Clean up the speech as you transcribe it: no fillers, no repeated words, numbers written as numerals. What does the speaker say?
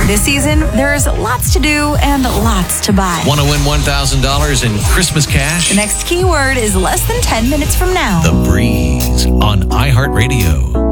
This season, there's lots to do and lots to buy. Want to win $1,000 in Christmas cash? The next keyword is less than 10 minutes from now. The Breeze on iHeartRadio.